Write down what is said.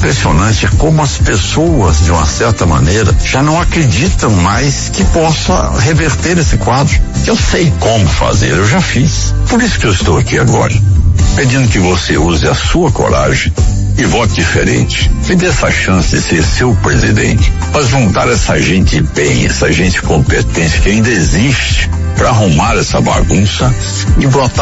impressionante como as pessoas, de uma certa maneira, já não acreditam mais que possa reverter esse quadro. Eu sei como fazer, eu já fiz. Por isso que eu estou aqui agora, pedindo que você use a sua coragem e vote diferente. Me dê essa chance de ser seu presidente, para juntar essa gente bem, essa gente competente que ainda existe, para arrumar essa bagunça e botar